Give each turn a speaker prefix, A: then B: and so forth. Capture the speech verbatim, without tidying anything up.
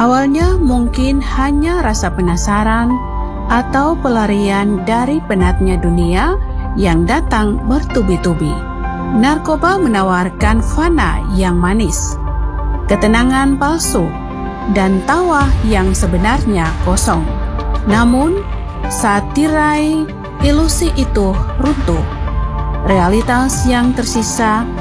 A: Awalnya mungkin hanya rasa penasaran atau pelarian dari penatnya dunia yang datang bertubi-tubi. Narkoba menawarkan fana yang manis, ketenangan palsu, dan tawa yang sebenarnya kosong. Namun, saat tirai ilusi itu runtuh, realitas yang tersisa